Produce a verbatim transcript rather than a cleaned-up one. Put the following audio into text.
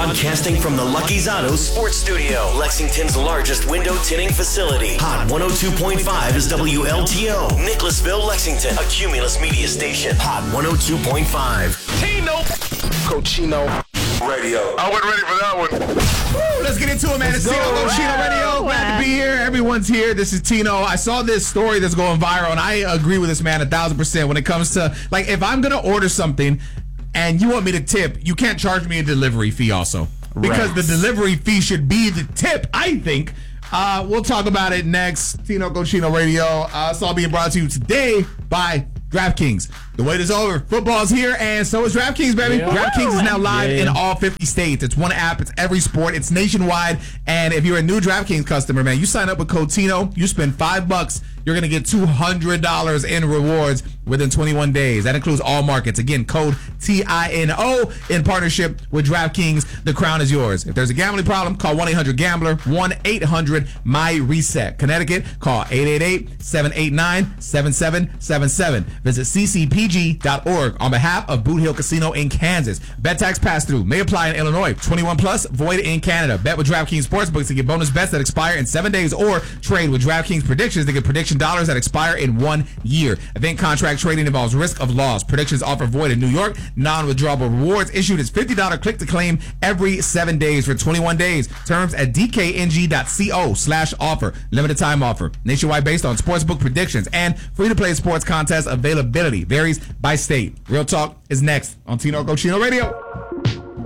Broadcasting from the Lucky's Auto Sports Studio, Lexington's largest window tinting facility. Hot one oh two point five is W L T O. Nicholasville, Lexington, a Cumulus media station. Hot one oh two point five. Tino. Cochino Radio. I wasn't ready for that one. Woo, let's get into it, man. It's Tino Cochino Radio. Glad to be here. Everyone's here. This is Tino. I saw this story that's going viral, and I agree with this man a thousand percent when it comes to, like, if I'm going to order something and you want me to tip, you can't charge me a delivery fee also. Because right. the delivery fee should be the tip, I think. Uh, we'll talk about it next. Tino Cochino Radio. Uh, it's all being brought to you today by DraftKings. The wait is over. Football's here, and so is DraftKings, baby. Yeah. DraftKings is now live yeah. in all fifty states. It's one app. It's every sport. It's nationwide. And if you're a new DraftKings customer, man, you sign up with code Tino. You spend five bucks. You're going to get two hundred dollars in rewards within twenty-one days. That includes all markets. Again, code T I N O in partnership with DraftKings. The crown is yours. If there's a gambling problem, call one eight hundred gambler, one eight hundred M Y reset. Connecticut, call eight eight eight, seven eight nine, seven seven seven seven. Visit c c p g dot org on behalf of Boot Hill Casino in Kansas. Bet tax pass-through may apply in Illinois. twenty-one plus, void in Canada. Bet with DraftKings Sportsbooks to get bonus bets that expire in seven days or trade with DraftKings Predictions to get prediction dollars that expire in one year. Event contract trading involves risk of loss. Predictions offer void in New York. Non-withdrawable rewards issued as fifty dollars click to claim every seven days for twenty-one days. Terms at d k n g dot co slash offer. Limited time offer. Nationwide based on sportsbook predictions and free-to-play sports contest availability. Varies by state. Real Talk is next on Tino Cochino Radio.